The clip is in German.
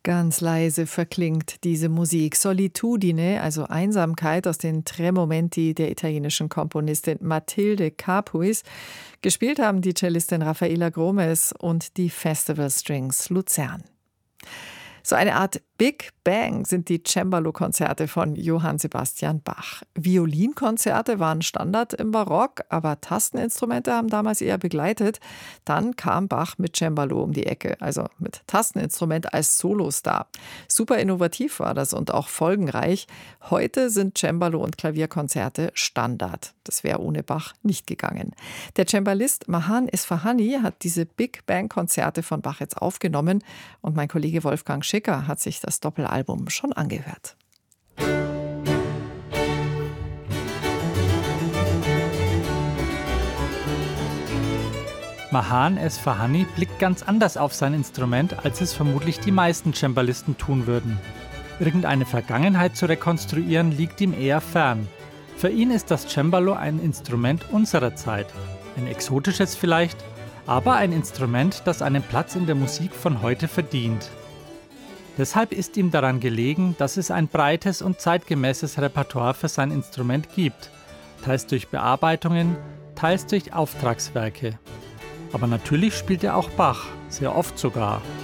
Ganz leise verklingt diese Musik. Solitudine, also Einsamkeit, aus den Tre Momenti der italienischen Komponistin Matilde Capuis. Gespielt haben die Cellistin Raffaella Gromes und die Festival Strings Luzern. So eine Art Big Bang sind die Cembalo-Konzerte von Johann Sebastian Bach. Violinkonzerte waren Standard im Barock, aber Tasteninstrumente haben damals eher begleitet. Dann kam Bach mit Cembalo um die Ecke, also mit Tasteninstrument als Solostar. Super innovativ war das und auch folgenreich. Heute sind Cembalo- und Klavierkonzerte Standard. Das wäre ohne Bach nicht gegangen. Der Cembalist Mahan Esfahani hat diese Big Bang-Konzerte von Bach jetzt aufgenommen und mein Kollege Wolfgang Schicker hat sich das Doppelalbum schon angehört. Mahan Esfahani blickt ganz anders auf sein Instrument, als es vermutlich die meisten Cembalisten tun würden. Irgendeine Vergangenheit zu rekonstruieren liegt ihm eher fern. Für ihn ist das Cembalo ein Instrument unserer Zeit. Ein exotisches vielleicht, aber ein Instrument, das einen Platz in der Musik von heute verdient. Deshalb ist ihm daran gelegen, dass es ein breites und zeitgemäßes Repertoire für sein Instrument gibt, teils durch Bearbeitungen, teils durch Auftragswerke. Aber natürlich spielt er auch Bach, sehr oft sogar.